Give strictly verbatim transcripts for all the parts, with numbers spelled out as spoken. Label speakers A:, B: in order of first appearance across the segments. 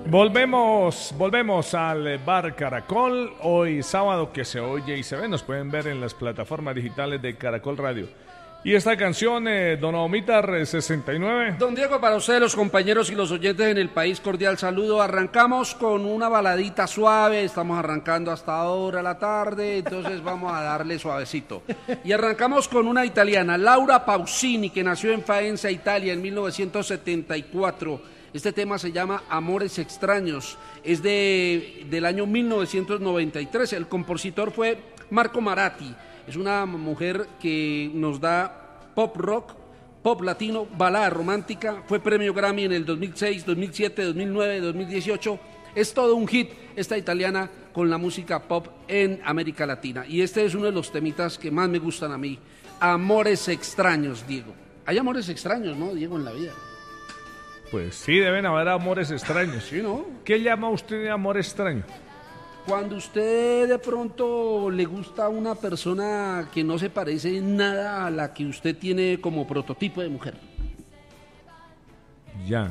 A: Volvemos, volvemos al Bar Caracol, hoy sábado que se oye y se ve, nos pueden ver en las plataformas digitales de Caracol Radio. Y esta canción, eh, Don Omitar sesenta y nueve.
B: Don Diego, para ustedes, los compañeros y los oyentes en el país, cordial saludo. Arrancamos con una baladita suave, estamos arrancando hasta ahora la tarde, entonces vamos a darle suavecito. Y arrancamos con una italiana, Laura Pausini, que nació en Faenza, Italia, en mil novecientos setenta y cuatro. Este tema se llama Amores Extraños, es de, del año mil novecientos noventa y tres. El compositor fue Marco Maratti. Es una mujer que nos da pop rock, pop latino, balada romántica. Fue premio Grammy en el dos mil seis, dos mil siete, dos mil nueve, dos mil dieciocho. Es todo un hit esta italiana con la música pop en América Latina. Y este es uno de los temitas que más me gustan a mí. Amores extraños, Diego. Hay amores extraños, ¿no, Diego, en la vida?
A: Pues sí, deben haber amores extraños.
B: Sí, ¿no?
A: ¿Qué llama usted de amor extraño?
B: Cuando usted de pronto le gusta a una persona que no se parece en nada a la que usted tiene como prototipo de mujer.
A: Ya.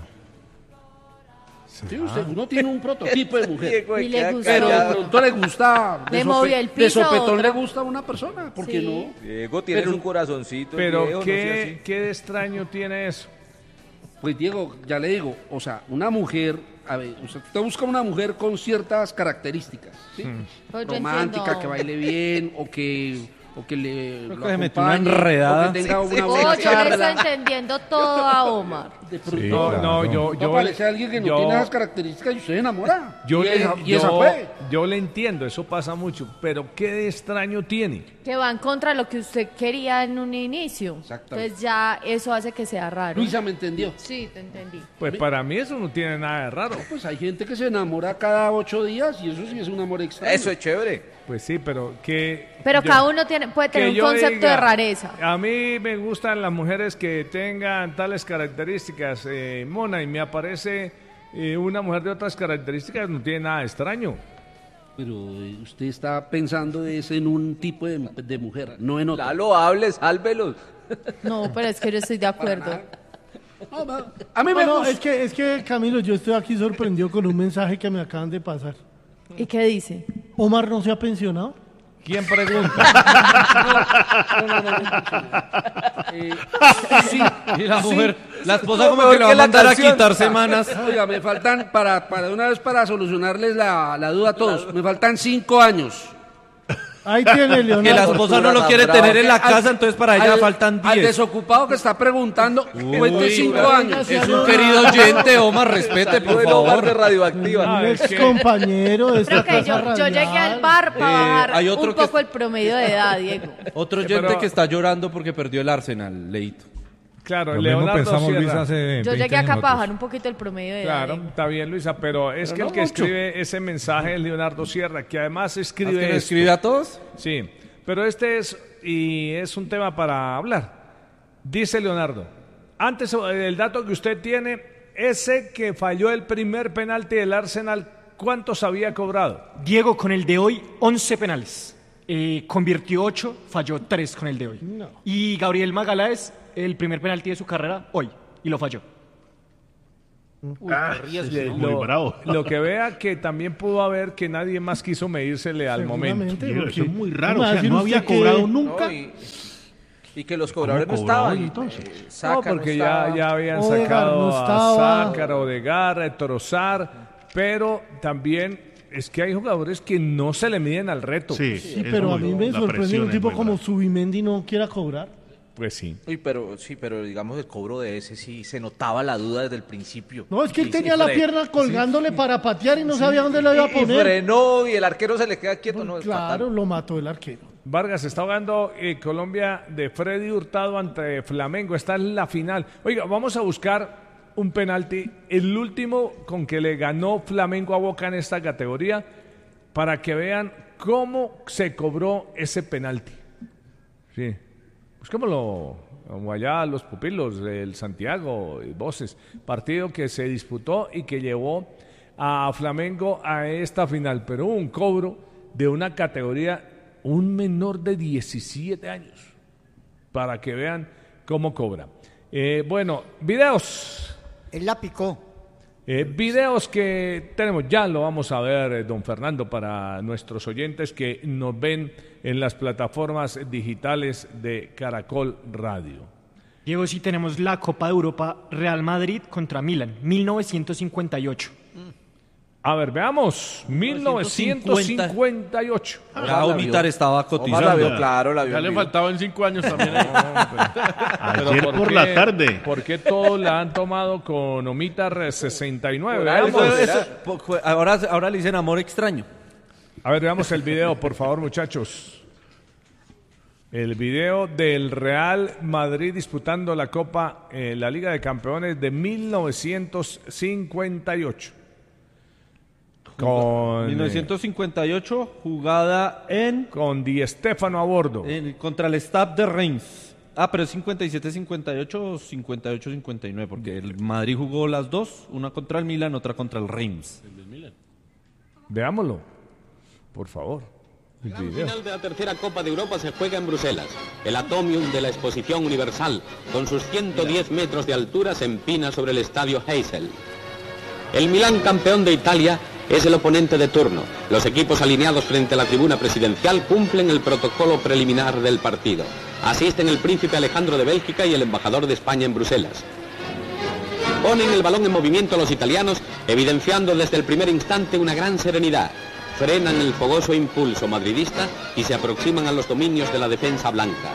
B: Sí, usted, uno tiene un prototipo de mujer.
C: Y le gusta.
B: Pero de pronto le gusta.
C: Le
B: de,
C: movió el
B: de
C: piso a
B: sopetón
C: otra.
B: le gusta a una persona. ¿Por qué
C: Sí.
B: no?
D: Diego, tienes
B: Pero-
D: un corazoncito.
A: Pero
D: Diego, no sea
A: ¿qué,
D: así.
A: ¿qué de extraño tiene eso?
B: Pues Diego, ya le digo, o sea, una mujer, a ver, usted usted busca una mujer con ciertas características, ¿sí?
C: Pues yo
B: Romántica,
C: entiendo.
B: que baile bien, o que, o que le
E: Creo
B: lo
E: que se metió una
B: acompañe,
E: enredada.
B: o que tenga
D: Sí, sí.
B: una
C: Oh,
B: buena
C: yo le
B: charla.
C: estoy entendiendo todo a Omar.
B: De pronto,
E: Sí,
A: No,
E: claro.
A: no, yo,
B: no
A: yo,
B: aparece alguien que no
A: yo-
B: tiene esas características y usted se enamora.
A: yo
B: y,
A: le,
B: esa, y esa
A: yo-
B: fue.
A: yo le entiendo, eso pasa mucho, pero ¿qué de extraño tiene?
C: Que va en contra de lo que usted quería en un inicio.
B: Exactamente.
C: Entonces ya eso hace que sea raro.
B: Luisa me entendió.
C: Sí, te entendí.
A: Pues para mí eso no tiene nada de raro.
B: Pues hay gente que se enamora cada ocho días y eso sí es un amor extraño.
D: Eso es chévere.
A: Pues sí, pero que...
C: Pero
A: yo-
C: cada uno tiene, puede tener
A: que
C: un
A: yo
C: concepto
A: diga,
C: de rareza.
A: A mí me gustan las mujeres que tengan tales características, eh, Mona, y me aparece eh, una mujer de otras características, no tiene nada de extraño.
B: Pero eh, usted está pensando es en un tipo de, de mujer, no en otro.
D: Lalo, hables, sálvelos.
C: No, pero es que yo estoy de acuerdo.
B: No, no, a mí me
F: No, no,
B: gusta.
F: es que, es que, Camilo, yo estoy aquí sorprendido con un mensaje que me acaban de pasar.
C: ¿Y qué dice?
F: ¿Omar no se ha pensionado?
A: ¿Quién pregunta?
B: No, no, no, no, no. Eh, sí,
E: Y la
B: sí.
E: mujer, la esposa
D: Estuvo
E: como
D: mejor
E: que le va
D: que
E: a
D: la
E: mandar a
D: canción.
E: quitar semanas.
B: Oiga, me faltan, para, para de una vez para solucionarles la, la duda a todos, me faltan cinco años.
F: Ahí tiene,
E: Que la
F: Leonardo.
E: esposa no lo
D: tan
E: quiere
D: brava.
E: tener en la
B: Al-
E: casa, entonces para ella
B: al-
E: faltan
B: Al
E: diez.
B: desocupado que está preguntando, cuente cinco
F: bravo.
B: años.
E: Es un querido oyente, Omar, respete, por
D: Salió el Omar de
E: favor.
D: Radioactiva.
A: Ah,
F: Un
A: es
F: ex
A: que-
F: compañero de esta
C: Creo que
F: casa
C: yo, yo llegué al
F: radial.
C: bar para
E: Eh,
C: bajar
E: hay otro
C: un
E: que
C: poco
E: es-
C: el promedio de edad, Diego.
E: Otro
A: Sí,
E: oyente
A: pero-
E: que está llorando porque perdió el Arsenal, Leito.
A: Claro,
G: Lo mismo
A: Leonardo
G: pensamos,
A: Sierra.
G: Luis, hace
C: Yo
G: veinte
C: llegué acá
G: años
C: para
G: nosotros.
C: bajar un poquito el promedio de edad.
A: Claro,
C: Diego.
A: está bien, Luisa, pero es que
B: no
A: el que
B: mucho.
A: escribe ese mensaje es Leonardo Sierra, que además
E: ¿Es
A: escribe
E: que le
A: esto.
E: escribe a todos?
A: Sí, pero este es, y es un tema para hablar. Dice Leonardo, antes el dato que usted tiene, ese que falló el primer penalti del Arsenal, ¿cuántos había cobrado?
H: Diego con el de hoy, once penales. Eh, convirtió ocho, falló tres con el de hoy.
F: No.
H: Y Gabriel Magaláes, el primer penalti de su carrera, hoy, y lo falló.
A: Le-
G: muy
A: lo,
G: bravo.
A: lo que vea que también pudo haber que nadie más quiso medírsele al momento.
F: Seguramente,
G: Diego,
F: porque-
G: eso es muy raro,
F: ¿cómo va
G: o
F: a
G: sea,
F: decir
G: no
F: usted
G: había
F: que-
G: cobrado nunca.
D: No, y, y que los cobradores no
G: ¿Cómo cobró
D: estaban.
G: hoy, entonces?
D: Eh,
A: No,
D: Saca
A: porque
D: no
A: ya,
D: estaba.
A: ya habían
F: Odegaard
A: sacado
F: no estaba.
A: a Sácar, Odegaard, Trozar, pero también es que hay jugadores que no se le miden al reto.
G: Sí,
F: Sí,
G: es
F: pero a
G: muy-
F: mí me
G: la
F: sorprende
G: presión
F: un
G: es
F: tipo
G: muy
F: como
G: brava.
F: Subimendi no quiera cobrar.
A: Pues sí.
D: Uy, pero sí, pero digamos el cobro de ese sí se notaba la duda desde el principio.
F: No, es que él
D: Y-
F: tenía
D: y
F: la
D: fre-
F: pierna colgándole para patear y no sabía dónde la iba a
D: y- y
F: poner.
D: frenó y el arquero se le queda quieto. No, es
F: Claro,
D: fatal.
F: lo mató el arquero.
A: Vargas está jugando eh, Colombia de Freddy Hurtado ante Flamengo. Está en la final. Oiga, vamos a buscar un penalti, el último con que le ganó Flamengo a Boca en esta categoría, para que vean cómo se cobró ese penalti. Sí. Busquémoslo, como allá los pupilos del Santiago, y Voces. Partido que se disputó y que llevó a Flamengo a esta final. Pero hubo un cobro de una categoría, un menor de diecisiete años, para que vean cómo cobra. Eh, bueno, videos.
I: Él la picó.
A: Eh, videos que tenemos, ya lo vamos a ver, eh, don Fernando, para nuestros oyentes que nos ven en las plataformas digitales de Caracol Radio.
H: Diego, sí tenemos la Copa de Europa Real Madrid contra Milan, mil novecientos cincuenta y ocho.
A: A ver, veamos, mil novecientos cincuenta y ocho.
E: Ya Omitar estaba
D: Omar la vio,
E: cotizando.
D: claro, la vio.
G: Ya
D: en
G: le
D: vivo.
G: faltaban cinco años también.
A: Pero
F: Ayer por la tarde.
A: ¿Por qué todos la han tomado con Omitar sesenta y nueve?
D: Por algo.
A: Veamos.
E: Eso- eso- po- fue- ahora, ahora le dicen amor extraño.
A: A ver, veamos el video, por favor, muchachos. El video del Real Madrid disputando la Copa, eh, la Liga de Campeones de mil novecientos cincuenta y ocho. Con,
E: mil novecientos cincuenta y ocho, jugada en,
A: eh, con Di Stéfano a bordo.
E: en- contra el Stade de Reims. Ah, pero es cincuenta y siete cincuenta y ocho o cincuenta y ocho cincuenta y nueve, porque el Madrid jugó las dos, una contra el Milan, otra contra el Reims.
A: Veámoslo, por favor. El
I: La
A: video.
I: final de la tercera Copa de Europa se juega en Bruselas. El Atomium de la Exposición Universal, con sus ciento diez metros de altura, se empina sobre el estadio Heysel. El Milán, campeón de Italia, es el oponente de turno. Los equipos alineados frente a la tribuna presidencial cumplen el protocolo preliminar del partido. Asisten el príncipe Alejandro de Bélgica y el embajador de España en Bruselas. Ponen el balón en movimiento los italianos, evidenciando desde el primer instante una gran serenidad. Frenan el fogoso impulso madridista y se aproximan a los dominios de la defensa blanca.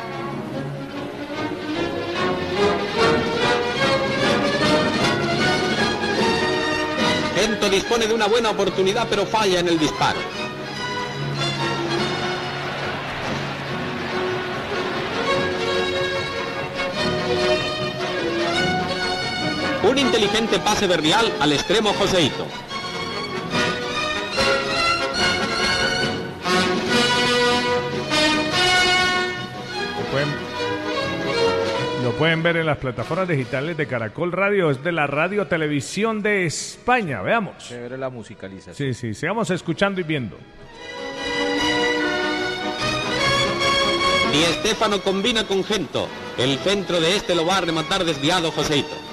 I: Gento dispone de una buena oportunidad, pero falla en el disparo. Un inteligente pase de Rial al extremo Joseito.
A: Lo pueden, lo pueden ver en las plataformas digitales de Caracol Radio, es de la Radio Televisión de España. Veamos.
D: Chévere la musicalización.
A: Sí, sí, sigamos escuchando y viendo.
I: Di Stéfano combina con Gento. El centro de este lo va a rematar desviado Joseito.